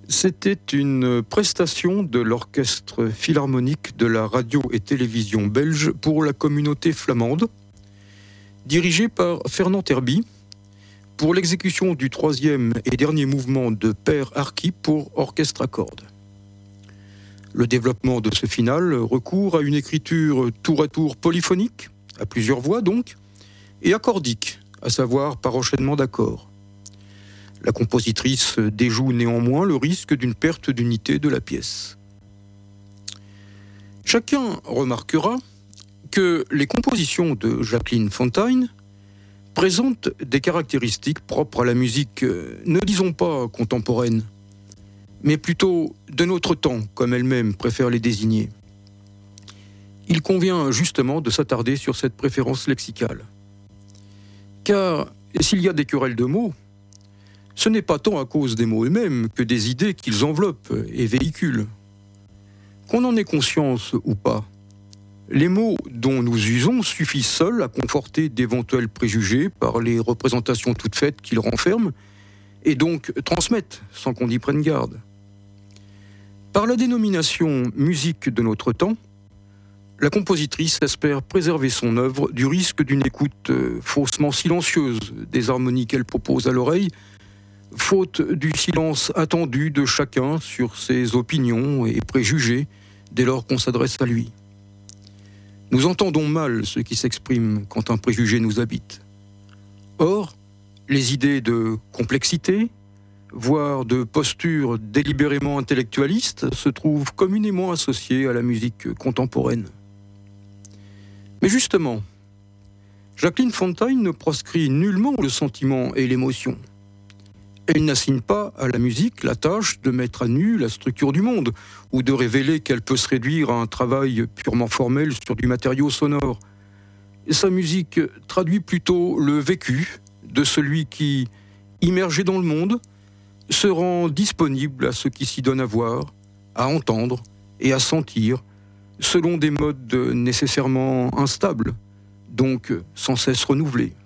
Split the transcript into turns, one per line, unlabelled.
C'était une prestation de l'Orchestre philharmonique de la radio et télévision belge pour la communauté flamande, dirigée par Fernand Terby, pour l'exécution du troisième et dernier mouvement de Per Archi pour orchestre à cordes. Le développement de ce final recourt à une écriture tour à tour polyphonique, à plusieurs voix donc, et accordique, à savoir par enchaînement d'accords. La compositrice déjoue néanmoins le risque d'une perte d'unité de la pièce. Chacun remarquera que les compositions de Jacqueline Fontaine présentent des caractéristiques propres à la musique, ne disons pas contemporaine, mais plutôt de notre temps, comme elle-même préfère les désigner. Il convient justement de s'attarder sur cette préférence lexicale. Car s'il y a des querelles de mots, ce n'est pas tant à cause des mots eux-mêmes que des idées qu'ils enveloppent et véhiculent. Qu'on en ait conscience ou pas, les mots dont nous usons suffisent seuls à conforter d'éventuels préjugés par les représentations toutes faites qu'ils renferment et donc transmettent sans qu'on y prenne garde. Par la dénomination « musique de notre temps », la compositrice espère préserver son œuvre du risque d'une écoute faussement silencieuse des harmonies qu'elle propose à l'oreille, faute du silence attendu de chacun sur ses opinions et préjugés dès lors qu'on s'adresse à lui. Nous entendons mal ce qui s'exprime quand un préjugé nous habite. Or, les idées de complexité, voire de posture délibérément intellectualiste, se trouvent communément associées à la musique contemporaine. Mais justement, Jacqueline Fontaine ne proscrit nullement le sentiment et l'émotion. Elle n'assigne pas à la musique la tâche de mettre à nu la structure du monde, ou de révéler qu'elle peut se réduire à un travail purement formel sur du matériau sonore. Sa musique traduit plutôt le vécu de celui qui, immergé dans le monde, se rend disponible à ce qui s'y donne à voir, à entendre et à sentir, selon des modes nécessairement instables, donc sans cesse renouvelés.